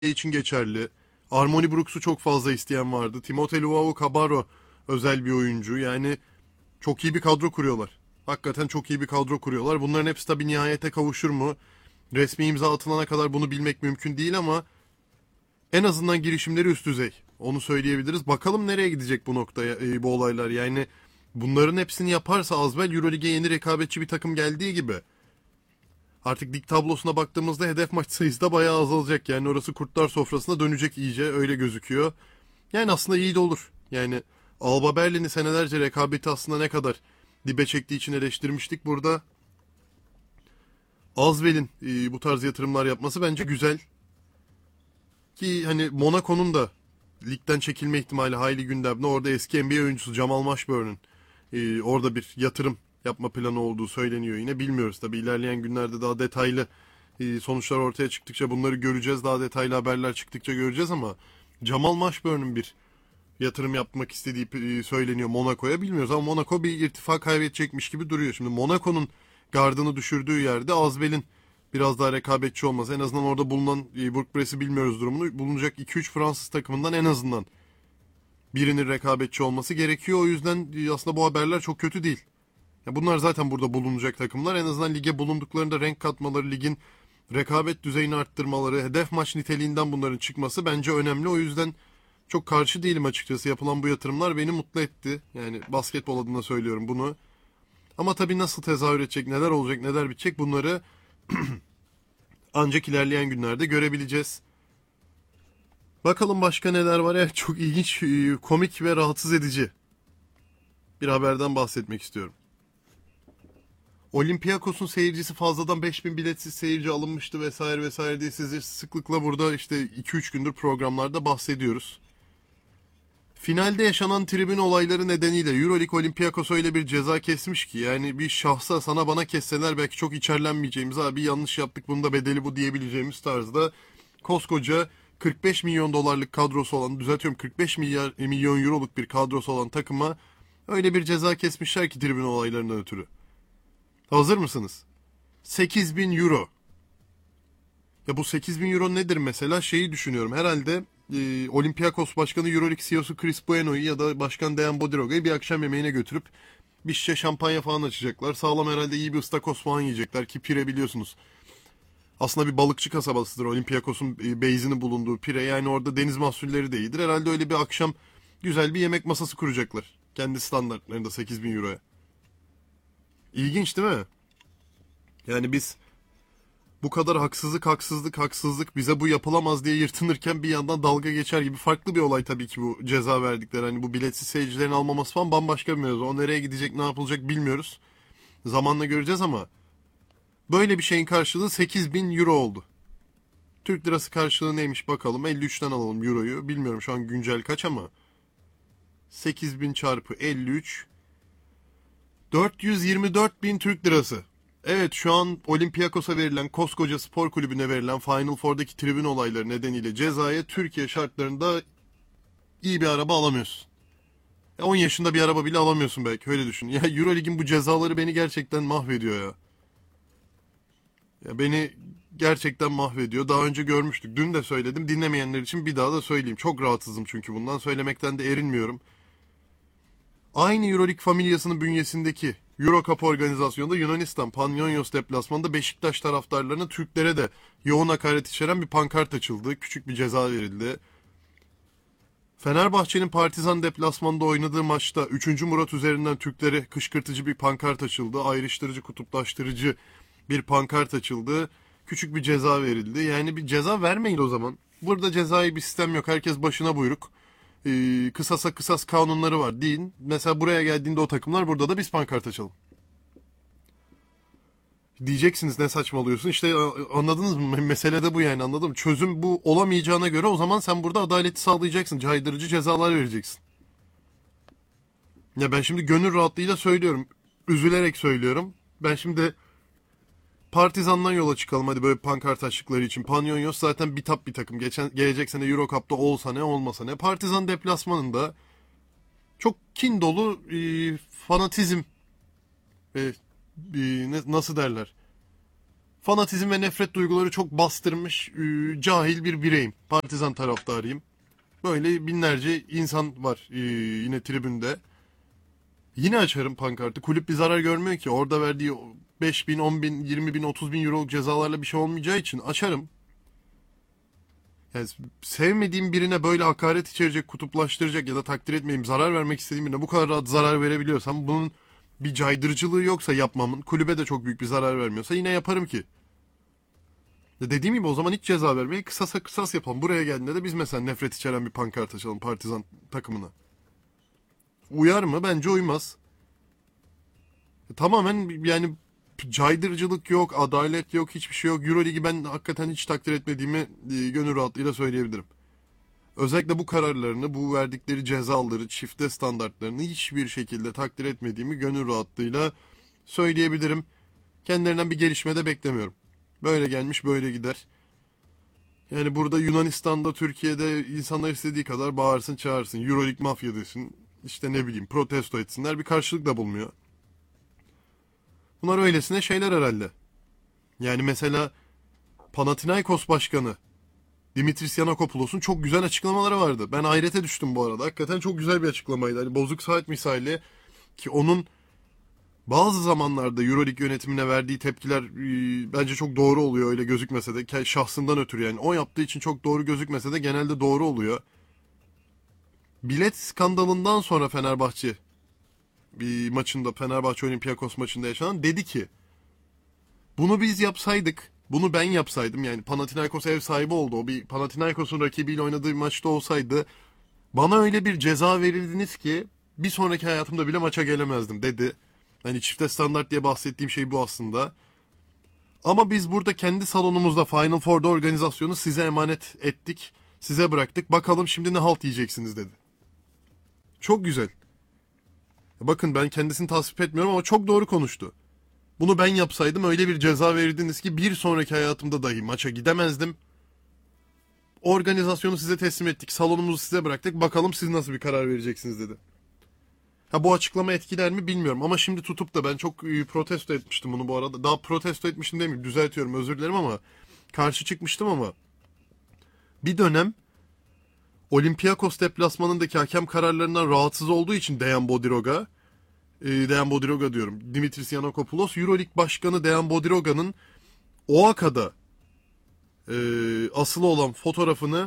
için geçerli. Armoni Brooks'u çok fazla isteyen vardı. Timothée Luau Cabarro özel bir oyuncu. Yani çok iyi bir kadro kuruyorlar. Hakikaten çok iyi bir kadro kuruyorlar. Bunların hepsi tabii nihayete kavuşur mu? Resmi imza atılana kadar bunu bilmek mümkün değil ama en azından girişimleri üst düzey. Onu söyleyebiliriz. Bakalım nereye gidecek bu noktaya, bu olaylar. Yani bunların hepsini yaparsa Azbel Eurolig'e yeni rekabetçi bir takım geldiği gibi artık lig tablosuna baktığımızda hedef maç sayısı da bayağı azalacak. Yani orası kurtlar sofrasına dönecek iyice, öyle gözüküyor. Yani aslında iyi de olur. Yani Alba Berlin'i senelerce rekabeti aslında ne kadar dibe çektiği için eleştirmiştik. Burada Azvel'in bu tarz yatırımlar yapması bence güzel. Ki hani Monaco'nun da ligden çekilme ihtimali hayli gündemde. Orada eski NBA oyuncusu Jamal Mashburn'un orada bir yatırım yapma planı olduğu söyleniyor yine. Bilmiyoruz tabii, ilerleyen günlerde daha detaylı sonuçlar ortaya çıktıkça bunları göreceğiz. Daha detaylı haberler çıktıkça göreceğiz ama Jamal Mashburn'un bir yatırım yapmak istediği söyleniyor Monaco'ya. Bilmiyoruz ama Monaco bir irtifa kaybedecekmiş gibi duruyor. Şimdi Monaco'nun gardını düşürdüğü yerde Azbel'in biraz daha rekabetçi olması. En azından orada bulunan Bourg-Bress'i bilmiyoruz durumunu. Bulunacak 2-3 Fransız takımından en azından birinin rekabetçi olması gerekiyor. O yüzden aslında bu haberler çok kötü değil. Ya bunlar zaten burada bulunacak takımlar. En azından lige bulunduklarında renk katmaları, ligin rekabet düzeyini arttırmaları, hedef maç niteliğinden bunların çıkması bence önemli. O yüzden çok karşı değilim açıkçası. Yapılan bu yatırımlar beni mutlu etti. Yani basketbol adına söylüyorum bunu. Ama tabii nasıl tezahür edecek, neler olacak, neler bitecek bunları ancak ilerleyen günlerde görebileceğiz. Bakalım başka neler var. Evet, çok ilginç, komik ve rahatsız edici bir haberden bahsetmek istiyorum. Olympiakos'un seyircisi fazladan 5.000 biletsiz seyirci alınmıştı vesaire vesaire diye sizi sıklıkla burada işte 2-3 gündür programlarda bahsediyoruz. Finalde yaşanan tribün olayları nedeniyle Euroleague Olympiakos'a öyle bir ceza kesmiş ki, yani bir şahsa sana bana kesseler belki çok içerlenmeyeceğimiz, abi yanlış yaptık bunun da bedeli bu diyebileceğimiz tarzda koskoca 45 milyon dolarlık kadrosu olan, düzeltiyorum 45 milyon euroluk bir kadrosu olan takıma öyle bir ceza kesmişler ki tribün olaylarından ötürü. Hazır mısınız? 8.000 euro. Ya bu 8.000 euro nedir mesela? Şeyi düşünüyorum. Herhalde Olympiakos Başkanı Euroleague CEO'su Chris Bueno'yu ya da Başkan Dejan Bodiroga'yı bir akşam yemeğine götürüp bir şişe şampanya falan açacaklar. Sağlam herhalde iyi bir ıstakoz falan yiyecekler ki Pire biliyorsunuz. Aslında bir balıkçı kasabasıdır Olympiakos'un base'inin bulunduğu Pire. Yani orada deniz mahsulleri de iyidir. Herhalde öyle bir akşam güzel bir yemek masası kuracaklar. Kendi standartlarında 8.000 euroya. İlginç değil mi? Yani biz bu kadar haksızlık bize bu yapılamaz diye yırtınırken bir yandan dalga geçer gibi farklı bir olay tabii ki bu ceza verdikleri. Hani bu biletsiz seyircilerin almaması falan bambaşka bir mevzu. O nereye gidecek, ne yapılacak bilmiyoruz. Zamanla göreceğiz ama böyle bir şeyin karşılığı 8.000 euro oldu. Türk lirası karşılığı neymiş bakalım. 53'ten alalım euroyu. Bilmiyorum şu an güncel kaç ama 8.000 çarpı 53 424 bin Türk lirası. Evet, şu an Olympiakos'a verilen, koskoca spor kulübüne verilen Final Four'daki tribün olayları nedeniyle cezaya Türkiye şartlarında iyi bir araba alamıyorsun. 10 yaşında bir araba bile alamıyorsun belki, öyle düşün. Ya Eurolig'in bu cezaları beni gerçekten mahvediyor ya. Ya beni gerçekten mahvediyor. Daha önce görmüştük. Dün de söyledim. Dinlemeyenler için bir daha da söyleyeyim. Çok rahatsızım çünkü bundan. Söylemekten de erinmiyorum. Aynı Euroleague familyasının bünyesindeki Eurocup organizasyonunda Yunanistan Panionios deplasmanında Beşiktaş taraftarlarına Türklere de yoğun hakaret içeren bir pankart açıldı. Küçük bir ceza verildi. Fenerbahçe'nin Partizan deplasmanında oynadığı maçta 3. Murat üzerinden Türklere kışkırtıcı bir pankart açıldı. Ayrıştırıcı, kutuplaştırıcı bir pankart açıldı. Küçük bir ceza verildi. Yani bir ceza vermeyin o zaman. Burada cezai bir sistem yok. Herkes başına buyruk. Kısasa kısas kanunları var deyin. Mesela buraya geldiğinde o takımlar, burada da biz pankart açalım. Diyeceksiniz ne saçmalıyorsun. İşte anladınız mı? Mesele de bu yani, anladım. Çözüm bu olamayacağına göre o zaman sen burada adaleti sağlayacaksın. Caydırıcı cezalar vereceksin. Ya ben şimdi gönül rahatlığıyla söylüyorum. Üzülerek söylüyorum. Ben şimdi Partizan'dan yola çıkalım hadi böyle pankart açtıkları için. Panionios zaten bitap bir takım. Gelecek sene Eurocup'ta olsa ne olmasa ne. Partizan deplasmanında çok kin dolu fanatizm ve nasıl derler? Fanatizm ve nefret duyguları çok bastırmış cahil bir bireyim. Partizan taraftarıyım. Böyle binlerce insan var yine tribünde. Yine açarım pankartı. Kulüp bir zarar görmüyor ki. Orada verdiği 5 bin, 10 bin, 20 bin, 30 bin euroluk cezalarla bir şey olmayacağı için açarım. Yani sevmediğim birine böyle hakaret içerecek, kutuplaştıracak ya da takdir etmeyeyim, zarar vermek istediğim birine bu kadar rahat zarar verebiliyorsam, bunun bir caydırıcılığı yoksa yapmamın, kulübe de çok büyük bir zarar vermiyorsa yine yaparım ki. Dediğim gibi o zaman hiç ceza vermeyi kısasa kısas yapalım. Buraya geldiğinde de biz mesela nefret içeren bir pankart açalım Partizan takımına. Uyar mı? Bence uymaz. Tamamen yani caydırıcılık yok, adalet yok, hiçbir şey yok. Euroligi ben hakikaten hiç takdir etmediğimi gönül rahatlığıyla söyleyebilirim. Özellikle bu kararlarını, bu verdikleri cezaları, çifte standartlarını hiçbir şekilde takdir etmediğimi gönül rahatlığıyla söyleyebilirim. Kendilerinden bir gelişme de beklemiyorum. Böyle gelmiş böyle gider. Yani burada Yunanistan'da, Türkiye'de insanlar istediği kadar bağırsın çağırsın. Euroleague mafya desin. İşte ne bileyim protesto etsinler. Bir karşılık da bulmuyor. Bunlar öylesine şeyler herhalde. Yani mesela Panathinaikos Başkanı Dimitris Yanakopoulos'un çok güzel açıklamaları vardı. Ben hayrete düştüm bu arada. Hakikaten çok güzel bir açıklamaydı. Hani bozuk saat misali, ki onun bazı zamanlarda Euroleague yönetimine verdiği tepkiler bence çok doğru oluyor, öyle gözükmese de. Şahsından ötürü yani. O yaptığı için çok doğru gözükmese de genelde doğru oluyor. Bilet skandalından sonra Fenerbahçe bir maçında, Fenerbahçe Olympiakos maçında yaşanan, dedi ki bunu biz yapsaydık, bunu ben yapsaydım, yani Panathinaikos ev sahibi oldu. O bir Panathinaikos'un rakibiyle oynadığı bir maçta olsaydı bana öyle bir ceza verildiniz ki bir sonraki hayatımda bile maça gelemezdim dedi. Hani çifte standart diye bahsettiğim şey bu aslında. Ama biz burada kendi salonumuzda Final Four'da organizasyonu size emanet ettik. Size bıraktık. Bakalım şimdi ne halt yiyeceksiniz dedi. Çok güzel. Bakın ben kendisini tasvip etmiyorum ama çok doğru konuştu. Bunu ben yapsaydım öyle bir ceza verirdiniz ki bir sonraki hayatımda dahi maça gidemezdim. Organizasyonu size teslim ettik. Salonumuzu size bıraktık. Bakalım siz nasıl bir karar vereceksiniz dedi. Ha, bu açıklama etkiler mi bilmiyorum ama şimdi tutup da ben çok protesto etmiştim bunu bu arada. Daha protesto etmiştim demeyeyim, düzeltiyorum, özür dilerim, ama karşı çıkmıştım ama bir dönem Olympiakos deplasmanındaki hakem kararlarından rahatsız olduğu için Dejan Bodiroga diyorum, Dimitris Yanakopoulos, Euroleague Başkanı Dejan Bodiroga'nın OAKA'da asılı olan fotoğrafını,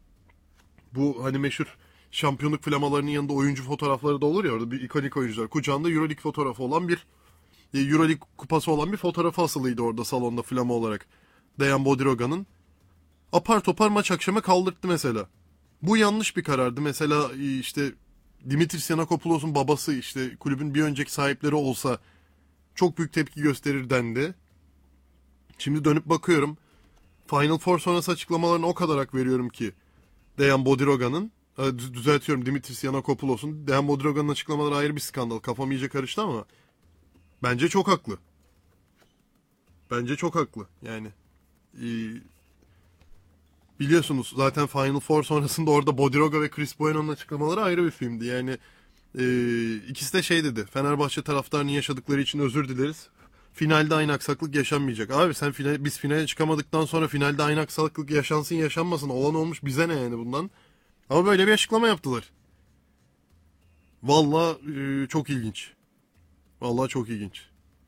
bu hani meşhur şampiyonluk flamalarının yanında oyuncu fotoğrafları da olur ya, orada bir ikonik oyuncular kucağında Euroleague fotoğrafı olan bir Euroleague kupası olan bir fotoğrafı asılıydı orada salonda flama olarak Dejan Bodiroga'nın. Apar topar maç akşamı kaldırttı mesela. Bu yanlış bir karardı. Mesela işte Dimitris Yanakopoulos'un babası işte kulübün bir önceki sahipleri olsa çok büyük tepki gösterir dendi. Şimdi dönüp bakıyorum. Final Four sonrası açıklamalarına o kadar hak veriyorum ki Dejan Bodiroga'nın, düzeltiyorum, Dimitris Yanakopoulos'un. Dejan Bodiroga'nın açıklamaları ayrı bir skandal. Kafam iyice karıştı ama bence çok haklı. Bence çok haklı. Yani e, biliyorsunuz zaten Final Four sonrasında orada Bodiroga ve Chris Bueno'nun açıklamaları ayrı bir filmdi. Yani ikisi de şey dedi. Fenerbahçe taraftarının yaşadıkları için özür dileriz. Finalde aynı aksaklık yaşanmayacak. Abi sen biz finale çıkamadıktan sonra finalde aynı aksaklık yaşansın yaşanmasın. Olan olmuş, bize ne yani bundan. Ama böyle bir açıklama yaptılar. Valla çok ilginç. Valla çok ilginç.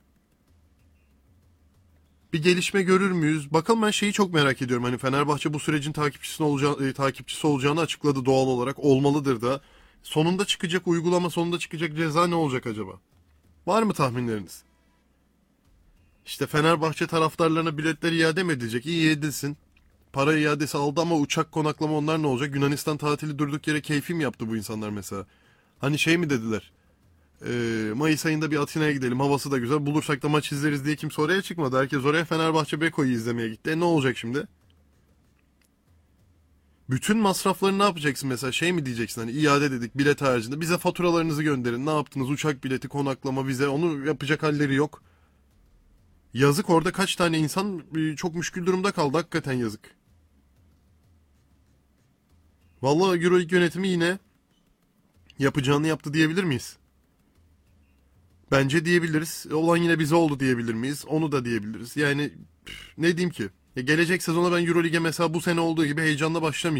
Bir gelişme görür müyüz? Bakalım, ben şeyi çok merak ediyorum. Hani Fenerbahçe bu sürecin takipçisi olacağını açıkladı doğal olarak. Olmalıdır da. Sonunda çıkacak uygulama, sonunda çıkacak ceza ne olacak acaba? Var mı tahminleriniz? İşte Fenerbahçe taraftarlarına biletler iade mi edilecek? İyi, edilsin. Para iadesi aldı ama uçak, konaklama, onlar ne olacak? Yunanistan tatili durduk yere keyfi mi yaptı bu insanlar mesela? Hani şey mi dediler? Mayıs ayında bir Atina'ya gidelim, havası da güzel, bulursak da maç izleriz diye kimse oraya çıkmadı. Herkes oraya Fenerbahçe Beko'yu izlemeye gitti. Ne olacak şimdi? Bütün masrafları ne yapacaksın mesela? Şey mi diyeceksin, hani iade dedik bilet haricinde, bize faturalarınızı gönderin. Ne yaptınız? Uçak bileti, konaklama, vize, onu yapacak halleri yok. Yazık, orada kaç tane insan çok müşkül durumda kaldı, hakikaten yazık. Vallahi Euroleague yönetimi yine yapacağını yaptı diyebilir miyiz? Bence diyebiliriz. Olan yine bize oldu diyebilir miyiz? Onu da diyebiliriz. Yani ne diyeyim ki? Gelecek sezona ben Euroleague'e mesela bu sene olduğu gibi heyecanla başlamayacağım.